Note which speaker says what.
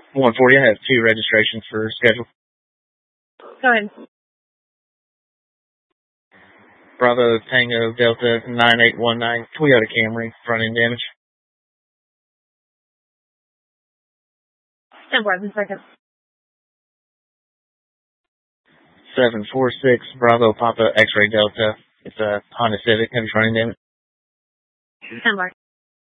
Speaker 1: 140, I have 2 registrations for schedule.
Speaker 2: Go ahead.
Speaker 1: Bravo Tango Delta 9819, Toyota Camry, front end damage.
Speaker 2: 10-4, second.
Speaker 1: 746 Bravo Papa X-Ray Delta. It's a Honda Civic, heavy front end damage.
Speaker 2: 10-4.